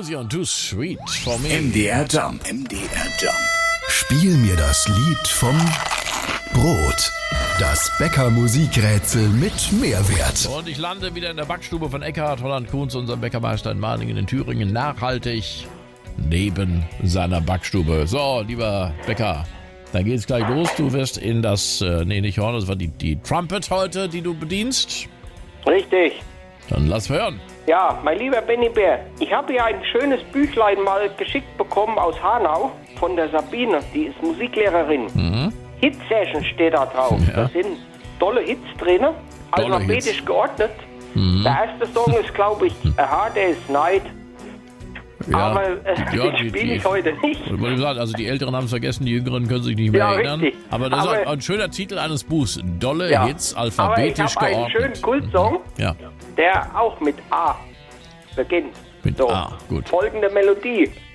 Cozy und Too Sweet for Me. MDR Jump. Spiel mir das Lied vom Brot. Das Bäcker-Musikrätsel mit Mehrwert. Und ich lande wieder in der Backstube von Eckhard Holland-Kunz, unserem Bäckermeister in Malingen in Thüringen, nachhaltig neben seiner Backstube. So, lieber Bäcker, dann geht's gleich los. Du wirst in das, nicht Horn, das war die Trumpet heute, die du bedienst. Richtig. Dann lass hören. Ja, mein lieber Benny Bär, ich habe hier ein schönes Büchlein mal geschickt bekommen aus Hanau von der Sabine, die ist Musiklehrerin. Hit-Session steht da drauf. Ja. Da sind tolle Hits drin, alphabetisch Hits. geordnet. Der erste Song ist, glaube ich, A Hard Day's Night. Ja, Aber die spiele ich heute nicht. Wollte ich sagen, also die Älteren haben es vergessen, die Jüngeren können sich nicht mehr erinnern. Richtig. Aber das ist auch ein schöner Titel eines Buchs. Dolle Ja. Hits, Aber ich alphabetisch habe einen geordnet. schönen Kultsong, Ja, der auch mit A beginnt. mit A, gut. Folgende Melodie.